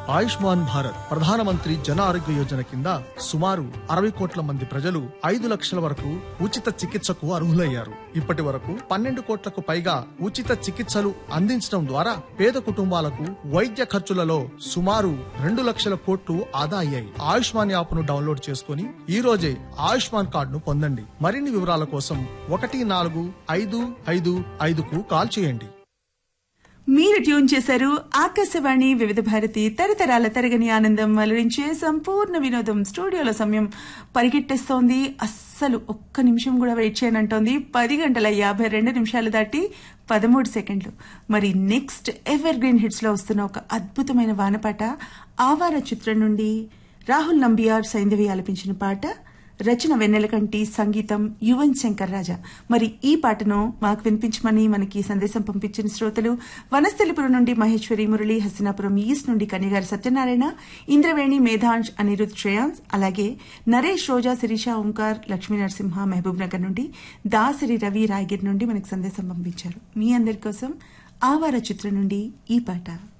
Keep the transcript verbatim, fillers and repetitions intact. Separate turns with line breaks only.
ఆయుష్మాన్ భారత్ ప్రధానమంత్రి జన ఆరోగ్య యోజన కింద సుమారు అరవై కోట్ల మంది ప్రజలు ఐదు లక్షల వరకు ఉచిత చికిత్సకు అర్హులయ్యారు. ఇప్పటి వరకు పన్నెండు కోట్లకు పైగా ఉచిత చికిత్సలు అందించడం ద్వారా పేద కుటుంబాలకు వైద్య ఖర్చులలో సుమారు రెండు లక్షల కోట్లు ఆదా అయ్యాయి. ఆయుష్మాన్ యాప్ ను డౌన్లోడ్ చేసుకుని ఈ రోజే ఆయుష్మాన్ కార్డును పొందండి. మరిన్ని వివరాల కోసం ఒకటి నాలుగు ఐదు ఐదు ఐదుకు కాల్ చేయండి.
మీరు ట్యూన్ చేశారు ఆకాశవాణి వివిధ భారతి తరతరాల తరగని ఆనందం అలరించే సంపూర్ణ వినోదం. స్టూడియోలో సమయం పరిగెట్టేస్తోంది. అస్సలు ఒక్క నిమిషం కూడా వెయిట్ చేయనంటోంది. పది గంటల యాభై రెండు నిమిషాలు దాటి పదమూడు సెకండ్లు. మరి నెక్స్ట్ ఎవర్ గ్రీన్ హిట్స్ లో వస్తున్న ఒక అద్భుతమైన వానపాట ఆవార చిత్రం నుండి రాహుల్ నంబియార్ సైంధవి ఆలపించిన పాట. రచన వెన్నెలకంటి, సంగీతం యువన్ శంకర్ రాజా. మరి ఈ పాటను మాకు వినిపించమని మనకి సందేశం పంపించిన శ్రోతలు వనస్థలిపురం నుండి మహేశ్వరి మురళి, హస్తినాపురం ఈస్ట్ నుండి కనిగారి సత్యనారాయణ, ఇంద్రవేణి, మేధాంష్, అనిరుద్, శ్రేయాన్స్, అలాగే నరేష్, రోజా, శిరీష, ఓంకార్, లక్ష్మీ నరసింహ మహబూబ్ నగర్ నుండి, దాసరి రవి రాయగిరి నుండి మనకు సందేశం పంపించారు. మీ అందరి కోసం ఆవార చిత్రం నుండి ఈ పాట.